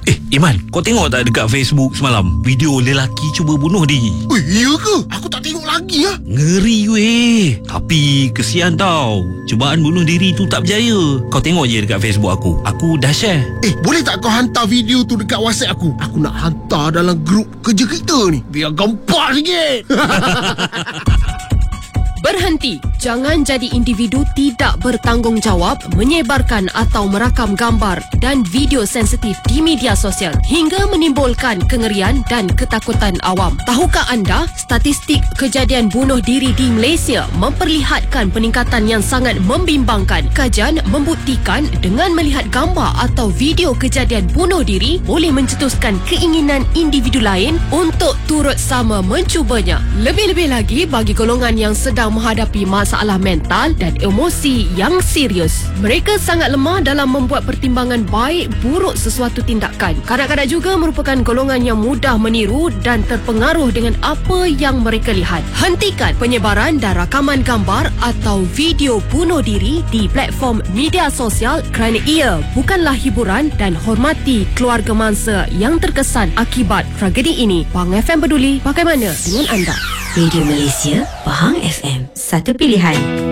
Iman, kau tengok tak dekat Facebook semalam video lelaki cuba bunuh diri? Iya ke? Aku tak tengok lagi lah. Ngeri weh. Tapi kesian tau, cubaan bunuh diri tu tak berjaya. Kau tengok je dekat Facebook aku. Aku dah share. Boleh tak kau hantar video tu dekat WhatsApp aku? Aku nak hantar dalam grup kerja kita ni, biar gampang sikit. Berhenti. Jangan jadi individu tidak bertanggungjawab menyebarkan atau merakam gambar dan video sensitif di media sosial hingga menimbulkan kengerian dan ketakutan awam. Tahukah anda, statistik kejadian bunuh diri di Malaysia memperlihatkan peningkatan yang sangat membimbangkan. Kajian membuktikan dengan melihat gambar atau video kejadian bunuh diri boleh mencetuskan keinginan individu lain untuk turut sama mencubanya. Lebih-lebih lagi bagi golongan yang sedang menghadapi masalah mental dan emosi yang serius. Mereka sangat lemah dalam membuat pertimbangan baik buruk sesuatu tindakan. Kanak-kanak juga merupakan golongan yang mudah meniru dan terpengaruh dengan apa yang mereka lihat. Hentikan penyebaran dan rakaman gambar atau video bunuh diri di platform media sosial kerana ia bukanlah hiburan dan hormati keluarga mangsa yang terkesan akibat tragedi ini. Pahang FM peduli bagaimana dengan anda? Radio Malaysia, Pahang FM, satu pilihan.